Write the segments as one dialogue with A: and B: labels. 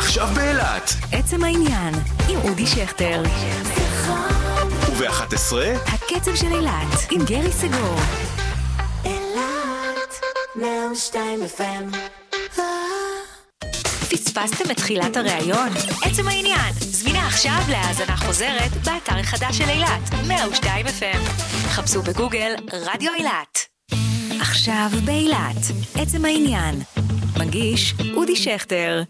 A: עכשיו באילת.
B: עצם העניין עם אודי שכטר.
A: וב-11
B: הקצב של אילת עם גרי סגור.
C: אילת 102 FM.
B: פספסתם את תחילת הראיון? עצם העניין זמינה עכשיו להאזנה חוזרת באתר החדש של אילת 102 FM. חפשו בגוגל רדיו אילת. עכשיו באילת עצם העניין, מגיש אודי שכטר.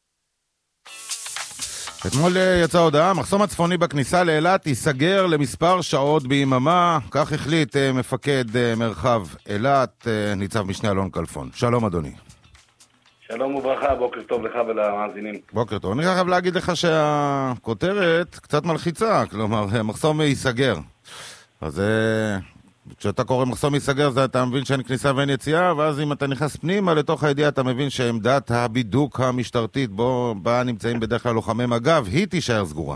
D: אתמול יצאה הודעה, המחסום הצפוני בכניסה לאילת ייסגר למספר שעות ביממה, כך החליט מפקד מרחב אילת, ניצב משנה אלון כלפון. שלום אדוני.
E: שלום וברכה, בוקר טוב לך ולמאזינים.
D: בוקר טוב. אני חייב להגיד לך שהכותרת קצת מלחיצה, כלומר, מחסום ייסגר. אז כשאתה קורא מחסום ייסגר, אתה מבין שאין כניסה ואין יציאה, ואז אם אתה נכנס פנימה לתוך הידיעה, אתה מבין שעמדת הבידוק המשטרתית בה נמצאים בדרך כלל לוחמי מג"ב, היא תישאר סגורה.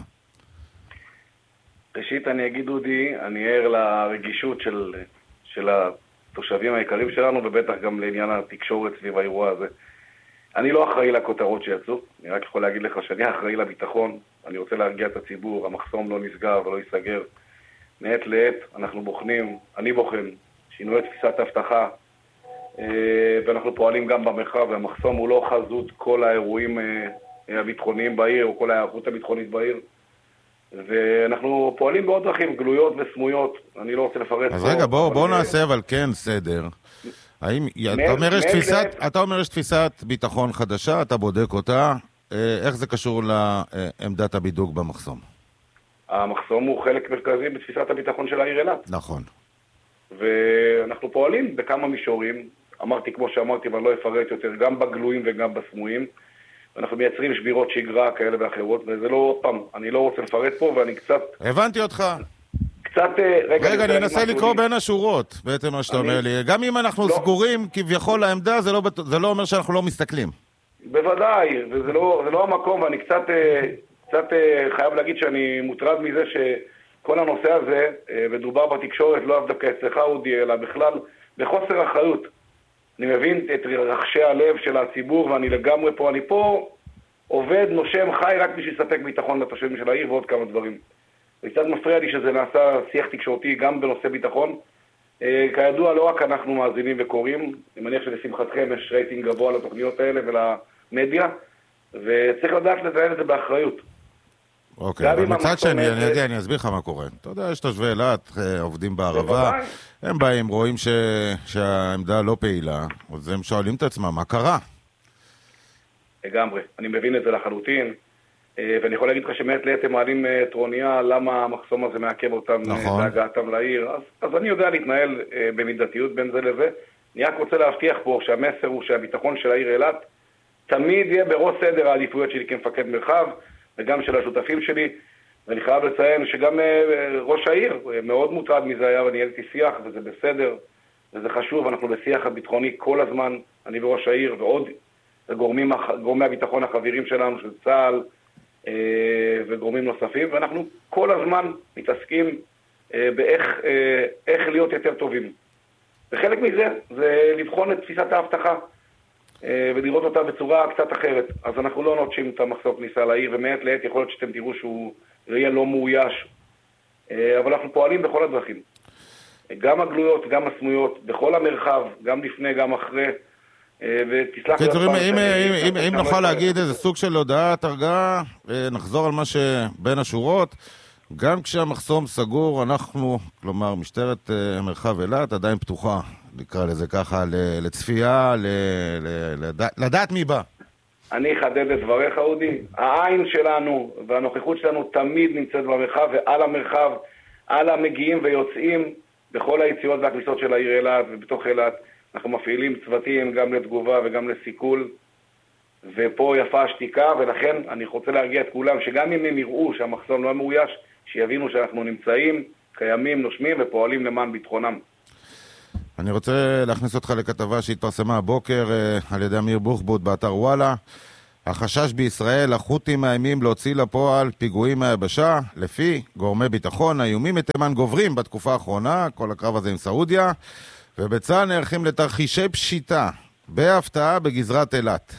E: ראשית אני אגיד אודי, אני ער לרגישות של התושבים העיקרים שלנו, ובטח גם לעניין התקשורת סביב האירוע הזה. אני לא אחראי לכותרות שיצאו, אני רק יכול להגיד לך שאני אחראי לביטחון, אני רוצה להרגיע את הציבור, המחסום לא נסגר ולא ייסגר. מעת לעת אנחנו בוחנים, אני בוחן, שינוי תפיסת הבטחה, ואנחנו פועלים גם במרחב, והמחסום הוא לא חזות כל האירועים הביטחוניים בעיר, או כל ההיערכות הביטחונית בעיר, ואנחנו פועלים בעוד דרכים גלויות וסמויות, אני לא רוצה לפרט.
D: אז רגע, בוא נעשה אבל כן סדר. אתה אומר יש תפיסת ביטחון חדשה, אתה בודק אותה, איך זה קשור לעמדת הבידוק במחסום?
E: המחסום הוא חלק מרכזי בתפיסת הביטחון של העיר אילת.
D: נכון.
E: ואנחנו פועלים בכמה מישורים, אמרתי כמו שאמרתי ואני לא אפרט יותר, גם בגלויים וגם בסמויים, ואנחנו מייצרים שבירות שגרה כאלה ואחרות, וזה לא עוד פעם, אני לא רוצה לפרט פה ואני קצת...
D: הבנתי אותך.
E: קצת...
D: רגע, אני אנסה לקרוא בין השורות, בעצם מה שאתה אומר לי. גם אם אנחנו סגורים כביכול לעמדה, זה לא אומר שאנחנו לא מסתכלים.
E: בוודאי, וזה לא המקום, ואני קצת חייב להגיד שאני מוטרד מזה שכל הנושא הזה, ודובר בתקשורת, לא דווקא אצלך אודי, אלא בכלל בחוסר אחריות. אני מבין את רחשי הלב של הציבור, ואני לגמרי פה, אני פה עובד, נושם, חי רק בשביל לספק ביטחון לתושבים של העיר ועוד כמה דברים. וקצת מפריע לי שזה נעשה שיח תקשורתי גם בנושא ביטחון. כידוע, לא רק אנחנו מאזינים וקוראים, אני מניח שלשמחתכם יש רייטינג גבוה לתוכניות האלה ולמדיה, וצריך לדעת לזיין את זה באחריות.
D: אוקיי, אבל מצד שני, אני אסביר לך מה קורה. אתה יודע, יש תושבי אילת, עובדים בערבה, הם באים, רואים שהעמדה לא פעילה, אז הם שואלים את עצמם, מה קרה?
E: לגמרי, אני מבין את זה לחלוטין, ואני יכול להגיד לך שמעת לעת הם מעלים טרוניה, למה המחסום הזה מעכב אותם להגעתם לעיר, אז אני יודע להתנהל במידתיות בין זה לזה. אני רק רוצה להבטיח פה שהמסר הוא שהביטחון של העיר אילת תמיד יהיה בראש סדר העדיפויות שלי כמפקד מרחב, וגם של השותפים שלי, ואני חייב לציין שגם ראש העיר מאוד מוטרד מזה היה, ואני ניהלתי שיח, וזה בסדר, וזה חשוב, אנחנו בשיח הביטחוני כל הזמן, אני וראש העיר, ועוד גורמי הביטחון החברים שלנו, של צה"ל, וגורמים נוספים, ואנחנו כל הזמן מתעסקים באיך להיות יותר טובים. וחלק מזה זה לבחון את תפיסת ההבטחה, ולראות אותה בצורה קצת אחרת. אז אנחנו לא נוטשים את המחסום כניסה לעיר, ומעת לעת יכול להיות שאתם תראו שהוא יהיה לא מאויש, אבל אנחנו פועלים בכל הדרכים. גם הגלויות, גם הסמויות, בכל המרחב, גם לפני, גם אחרי, ותסלח לי...
D: אם נוכל להגיד איזה סוג של הודעת הרגעה, נחזור על מה שבין השורות, גם כשהמחסום סגור, אנחנו, כלומר, משטרת מרחב אילת עדיין פתוחה, נקרא לזה ככה, לצפייה, לדעת מי בא.
E: אני אחדד את דבריך, אודי. העין שלנו והנוכחות שלנו תמיד נמצאת במרחב ועל המרחב, על המגיעים ויוצאים בכל היציאות והכניסות של העיר אילת ובתוך אילת. אנחנו מפעילים צוותים גם לתגובה וגם לסיכול, ופה יפה השתיקה, ולכן אני רוצה להרגיע את כולם שגם אם הם יראו שהמחסום לא מאויש, שיבינו שאנחנו נמצאים, קיימים, נושמים ופועלים למען ביטחונם.
D: אני רוצה להכניס אותך לכתבה שהתפרסמה הבוקר על ידי אמיר בוחבוט באתר וואלה. החשש בישראל, החות'ים מאיימים להוציא לפועל פיגועים מהיבשה. לפי גורמי ביטחון, האיומים מתימן גוברים בתקופה האחרונה, כל הקרב הזה עם סעודיה, ובצה"ל נערכים לתרחישי פשיטה בהפתעה בגזרת אילת.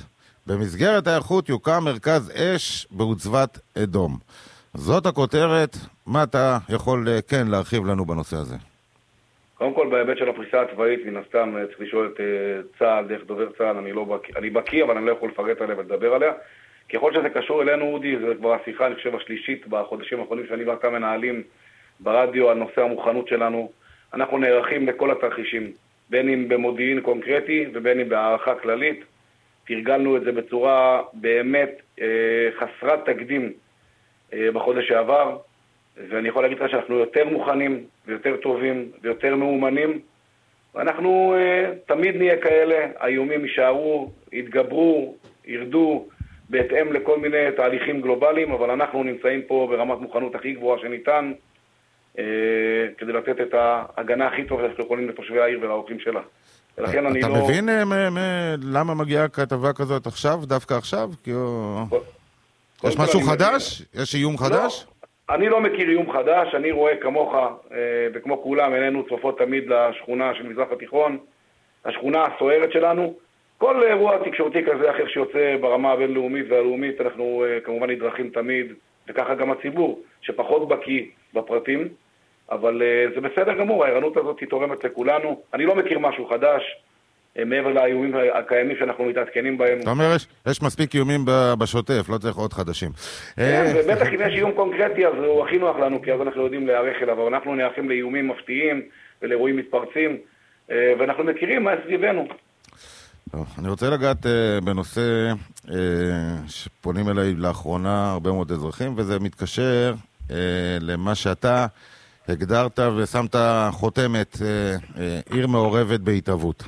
D: במסגרת ההיערכות יוקם מרכז אש בעוצבת אדום. זאת הכותרת, מה אתה יכול כן להרחיב לנו בנושא הזה?
E: קודם כל, בהיבט של הפריסה הצבאית, מן הסתם צריך לשאול את צה"ל, דרך דובר צה"ל, אני בקיא, אבל אני לא יכול לפרט עליה ולדבר עליה. ככל שזה קשור אלינו, אודי, זה כבר השיחה, אני חושב, השלישית בחודשים האחרונים שאני ואתה מנהלים ברדיו על נושא המוכנות שלנו. אנחנו נערכים לכל התרחישים, בין אם במודיעין קונקרטי ובין אם בהערכה כללית. תרגלנו את זה בצורה באמת חסרת תקדים בחודש שעבר, ואני יכול להגיד לך שאנחנו יותר מוכנים ויותר טובים ויותר מאומנים, ואנחנו תמיד נהיה כאלה, האיומים יישארו, יתגברו, ירדו, בהתאם לכל מיני תהליכים גלובליים, אבל אנחנו נמצאים פה ברמת מוכנות הכי גבוהה שניתן, כדי לתת את ההגנה הכי טובה שאנחנו יכולים לתושבי העיר ולאורחים שלה. ולכן אני לא...
D: אתה מבין למה מגיעה כתבה כזאת עכשיו, דווקא עכשיו? יש משהו חדש? יש איום חדש?
E: אני לא מכיר איום חדש, אני רואה כמוך וכמו כולם, עינינו צופות תמיד לשכונה של מזרח התיכון, השכונה הסוערת שלנו. כל אירוע תקשורתי כזה אחר שיוצא ברמה הבינלאומית והלאומית, אנחנו כמובן נדרכים תמיד, וככה גם הציבור, שפחות בקיא בפרטים, אבל זה בסדר גמור, הערנות הזאת היא תורמת לכולנו. אני לא מכיר משהו חדש, מעבר לאיומים הקיימים שאנחנו מתעדכנים בהם.
D: אתה אומר, יש מספיק איומים בשוטף, לא צריך עוד חדשים.
E: כן, ובטח אם יש איום קונקרטי, אז הוא הכי נוח לנו, כי אז אנחנו יודעים להיערך אליו, אבל אנחנו נערכים לאיומים מפתיעים ולאירועים מתפרצים, ואנחנו מכירים מה סביבנו.
D: אני רוצה לגעת בנושא שפונים אליי לאחרונה הרבה מאוד אזרחים, וזה מתקשר למה שאתה הגדרת ושמת חותמת עיר מעורבת בהתהוות.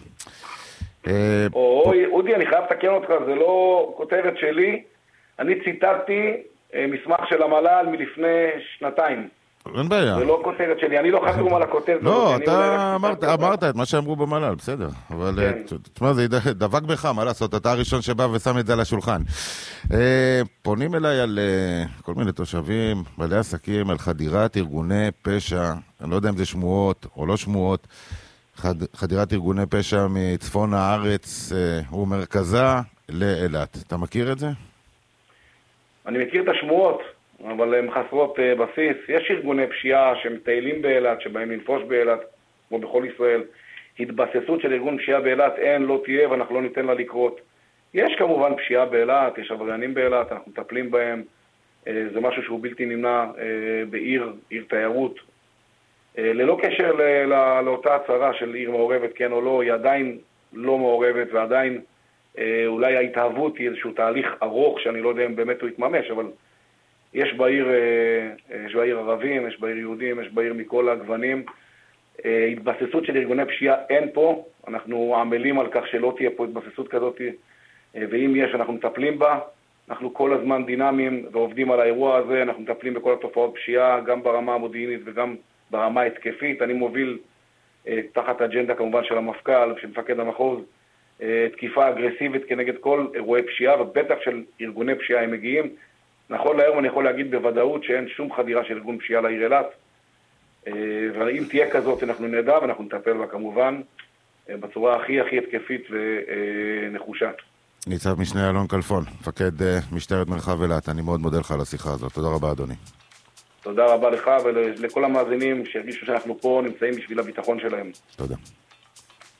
E: אודי, אני חייב לתקן אותך, זה לא כותרת שלי, אני ציטטתי מסמך של המל"ל מלפני שנתיים.
D: אין בעיה.
E: זה לא כותרת שלי, אני לא חתום על הכותרת.
D: לא, אתה אמרת את מה שאמרו במל"ל, בסדר. אבל תשמע, זה דבק בך, מה לעשות, אתה הראשון שבא ושם את זה על השולחן. פונים אליי על כל מיני תושבים, בעלי עסקים, על חדירת ארגוני פשע, אני לא יודע אם זה שמועות או לא שמועות, חדירת ארגוני פשע מצפון הארץ ומרכזה לאילת. אתה מכיר את זה?
E: אני מכיר את השמועות, אבל הן חסרות בסיס. יש ארגוני פשיעה שמטיילים באילת, שבאים לנפוש באילת, כמו בכל ישראל. התבססות של ארגון פשיעה באילת אין, לא תהיה, ואנחנו לא ניתן לה לקרות. יש כמובן פשיעה באילת, יש עבריינים באילת, אנחנו מטפלים בהם. זה משהו שהוא בלתי נמנע בעיר, עיר תיירות. ללא קשר לאותה הצהרה של עיר מעורבת, כן או לא, היא עדיין לא מעורבת, ועדיין אולי ההתאהבות היא איזשהו תהליך ארוך, שאני לא יודע אם באמת הוא יתממש, אבל יש בעיר ערבים, יש בעיר יהודים, יש בעיר מכל הגוונים. התבססות של ארגוני פשיעה אין פה, אנחנו עמלים על כך שלא תהיה פה התבססות כזאת, ואם יש אנחנו מטפלים בה, אנחנו כל הזמן דינמיים ועובדים על האירוע הזה, אנחנו מטפלים בכל התופעות פשיעה, גם ברמה המודיעינית וגם ברמה התקפית. אני מוביל תחת אג'נדה כמובן של המפכ"ל ושל מפקד המחוז, תקיפה אגרסיבית כנגד כל אירועי פשיעה, ובטח של ארגוני פשיעה הם מגיעים. נכון להיום אני יכול להגיד בוודאות שאין שום חדירה של ארגון פשיעה לעיר אילת, ואם תהיה כזאת אנחנו נדע ואנחנו נטפל בה כמובן בצורה הכי התקפית ונחושה.
D: ניצב משנה אלון כלפון, מפקד משטרת מרחב אילת, אני מאוד מודה לך על השיחה הזאת. תודה רבה אדוני.
E: תודה רבה לך ולכל המאזינים שהרגישו שאנחנו פה נמצאים בשביל הביטחון שלהם.
D: תודה.